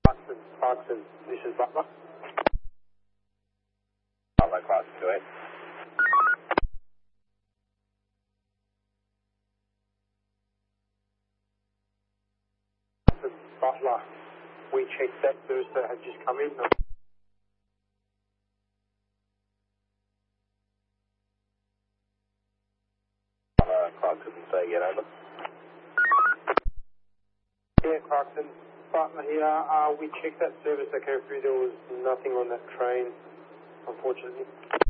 Clarkson, this is Butler. Butler, Clarkson, go ahead. Butler, we checked that service that had just come in. Butler, Clarkson, say again, over. Yeah, Clarkson, Butler here. We checked that service that came through. There was nothing on that train, unfortunately.